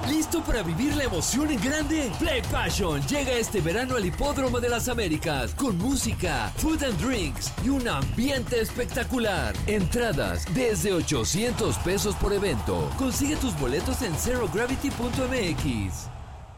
¿Listo para vivir la emoción en grande? Play Passion llega este verano al Hipódromo de las Américas con música, food and drinks y un ambiente espectacular. Entradas desde 800 pesos por evento. Consigue tus boletos en zerogravity.mx.